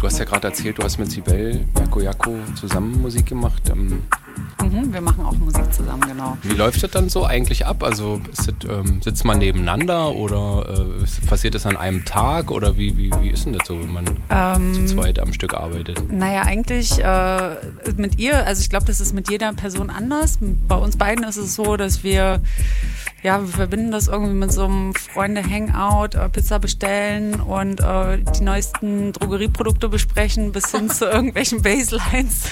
hast ja gerade erzählt, du hast mit Sibel Jaco Jaco zusammen Musik gemacht. Wir machen auch Musik zusammen, genau. Wie läuft das dann so eigentlich ab? Also sitzt man nebeneinander oder passiert das an einem Tag oder wie ist denn das so, wenn man zu zweit am Stück arbeitet? Naja, eigentlich mit ihr, also ich glaube, das ist mit jeder Person anders. Bei uns beiden ist es so, dass wir verbinden das irgendwie mit so einem Freunde-Hangout, Pizza bestellen und die neuesten Drogerieprodukte besprechen bis hin zu irgendwelchen Baselines.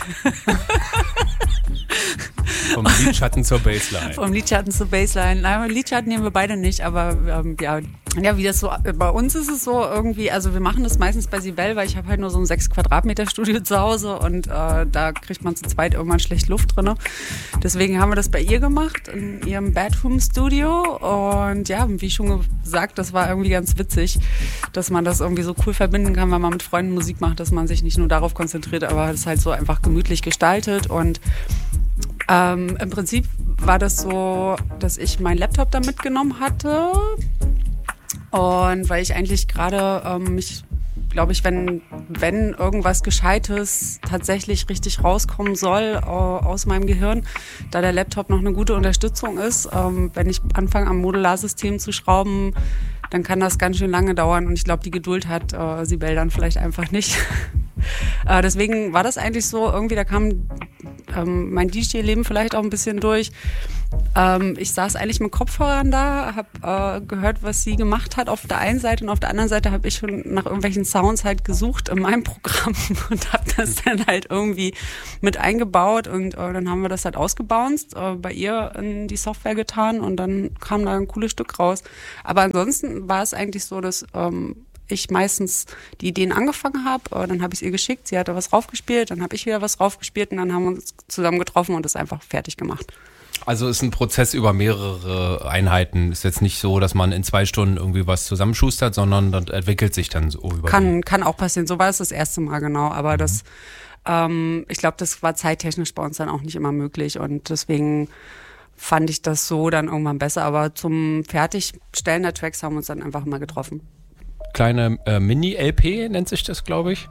Vom Lidschatten zur Baseline. Vom Lidschatten zur Baseline. Nein, Lidschatten nehmen wir beide nicht, aber wie das so, bei uns ist es so irgendwie, also wir machen das meistens bei Sibel, weil ich habe halt nur so ein 6 Quadratmeter Studio zu Hause und da kriegt man zu zweit irgendwann schlecht Luft drin. Deswegen haben wir das bei ihr gemacht, in ihrem Bedroom-Studio und ja, wie schon gesagt, das war irgendwie ganz witzig, dass man das irgendwie so cool verbinden kann, wenn man mit Freunden Musik macht, dass man sich nicht nur darauf konzentriert, aber das halt so einfach gemütlich gestaltet und im Prinzip war das so, dass ich meinen Laptop da mitgenommen hatte und weil ich eigentlich gerade mich, glaube ich, wenn irgendwas Gescheites tatsächlich richtig rauskommen soll aus meinem Gehirn, da der Laptop noch eine gute Unterstützung ist, wenn ich anfange am Modularsystem zu schrauben, dann kann das ganz schön lange dauern und ich glaube, die Geduld hat Sibel dann vielleicht einfach nicht. Deswegen war das eigentlich so, irgendwie da kam mein DJ-Leben vielleicht auch ein bisschen durch. Ich saß eigentlich mit Kopfhörern da, habe gehört, was sie gemacht hat auf der einen Seite und auf der anderen Seite habe ich schon nach irgendwelchen Sounds halt gesucht in meinem Programm und habe das dann halt irgendwie mit eingebaut und dann haben wir das halt ausgebounced, bei ihr in die Software getan und dann kam da ein cooles Stück raus. Aber ansonsten war es eigentlich so, dass ich meistens die Ideen angefangen habe, dann habe ich es ihr geschickt, sie hat da was draufgespielt, dann habe ich wieder was draufgespielt und dann haben wir uns zusammen getroffen und das einfach fertig gemacht. Also ist ein Prozess über mehrere Einheiten. Ist jetzt nicht so, dass man in 2 Stunden irgendwie was zusammenschustert, sondern das entwickelt sich dann so über. Kann auch passieren. So war es das erste Mal, genau. Aber das, ich glaube, das war zeittechnisch bei uns dann auch nicht immer möglich und deswegen fand ich das so dann irgendwann besser. Aber zum Fertigstellen der Tracks haben wir uns dann einfach mal getroffen. Kleine Mini-LP nennt sich das, glaube ich.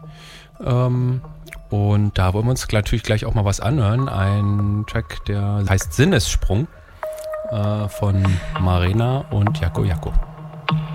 Und da wollen wir uns natürlich gleich auch mal was anhören. Ein Track, der heißt Sinnessprung von Marina und Jaco Jaco.